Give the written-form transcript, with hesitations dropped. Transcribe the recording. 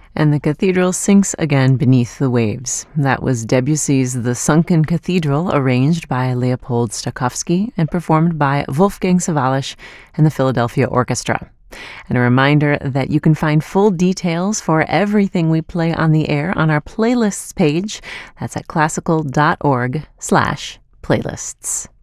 And the cathedral sinks again beneath the waves. That was Debussy's The Sunken Cathedral, arranged by Leopold Stokowski and performed by Wolfgang Sawallisch and the Philadelphia Orchestra. And a reminder that you can find full details for everything we play on the air on our playlists page. That's at classical.org/playlists.